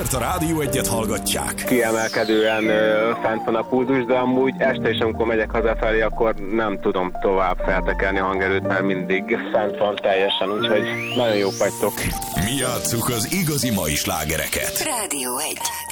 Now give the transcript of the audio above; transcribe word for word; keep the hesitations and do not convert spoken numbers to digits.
Azért a Rádió Egyet hallgatják. Kiemelkedően ö, fent van a pulzus, de amúgy este is, amikor megyek hazafelé, akkor nem tudom tovább feltekelni a hangerőt, mert mindig fent van teljesen, úgyhogy nagyon jók vagytok. Mi játsszuk az igazi mai slágereket. Rádió egy.